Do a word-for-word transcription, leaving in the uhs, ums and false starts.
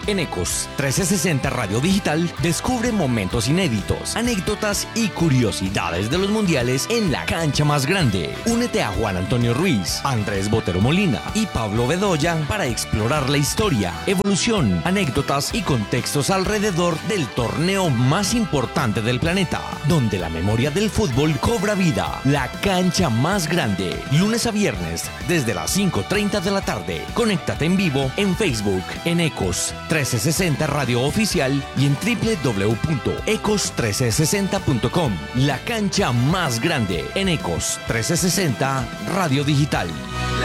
En Ecos trescientos sesenta Radio Digital descubre momentos inéditos, anécdotas y curiosidades de los mundiales en la cancha más grande. Únete a Juan Antonio Ruiz, Andrés Botero Molina y Pablo Bedoya para explorar la historia, evolución, anécdotas y contextos alrededor del torneo más importante del planeta, donde la memoria del fútbol cobra vida. La cancha más grande, lunes a viernes desde las cinco y media de la tarde. Conéctate en vivo en Facebook, en Ecos trescientos sesenta Radio Oficial y en doble u doble u doble u punto ecos trescientos sesenta punto com. La cancha más grande en Ecos trescientos sesenta Radio Digital.